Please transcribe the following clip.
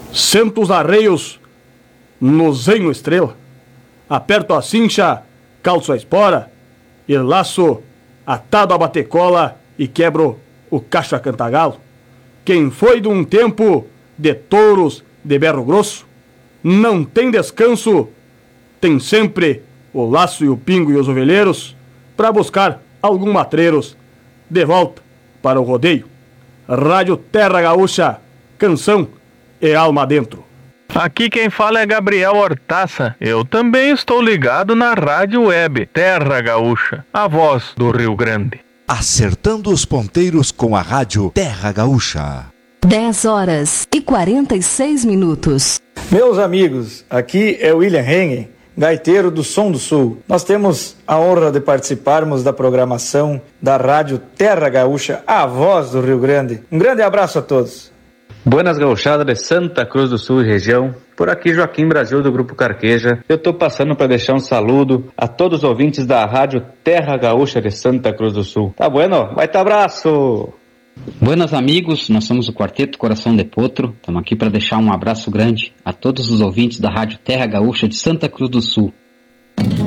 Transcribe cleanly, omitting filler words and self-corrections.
Sento os arreios no zenho estrela, aperto a cincha, calço a espora, e laço atado a batecola e quebro o cacho a cantagalo. Quem foi de um tempo de touros de berro grosso, não tem descanso, tem sempre o laço e o pingo e os ovelheiros para buscar algum matreiros de volta para o rodeio. Rádio Terra Gaúcha, canção e alma dentro. Aqui quem fala é Gabriel Hortaça. Eu também estou ligado na rádio web Terra Gaúcha, a voz do Rio Grande. Acertando os ponteiros com a rádio Terra Gaúcha. 10h46. Meus amigos, aqui é William Hengen, gaiteiro do Som do Sul. Nós temos a honra de participarmos da programação da rádio Terra Gaúcha, a voz do Rio Grande. Um grande abraço a todos. Buenas gauchadas de Santa Cruz do Sul e região. Por aqui Joaquim Brasil do Grupo Carqueja. Eu tô passando para deixar um saludo a todos os ouvintes da rádio Terra Gaúcha de Santa Cruz do Sul. Tá bueno? Vai tá abraço! Buenas amigos, nós somos o Quarteto Coração de Potro. Estamos aqui para deixar um abraço grande a todos os ouvintes da rádio Terra Gaúcha de Santa Cruz do Sul.